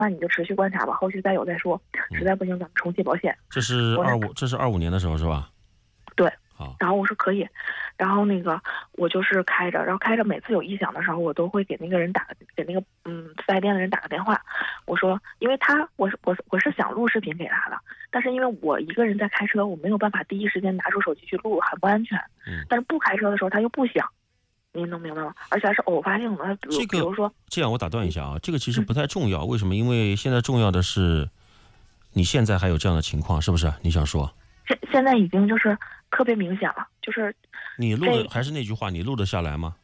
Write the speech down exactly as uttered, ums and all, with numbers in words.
那你就持续观察吧，后续再有再说，实在不行咱们重启保险。 这是二五，这是二五年的时候是吧？ 对。 好。 然后我说可以，然后那个我就是开着，然后开着每次有异响的时候，我都会给那个人打给那个嗯四 S 店的人打个电话，我说因为他我是我我是想录视频给他的，但是因为我一个人在开车，我没有办法第一时间拿出手机去录，很不安全。 嗯。 但是不开车的时候他又不响。您能明白吗？而且还是偶发性的。他比如、 这个、 比如说， 这样我打断一下啊，这个其实不太重要。嗯、为什么？因为现在重要的是，你现在还有这样的情况，是不是？你想说？ 现现在已经就是特别明显了，就是你录的还是那句话，你录得下来吗？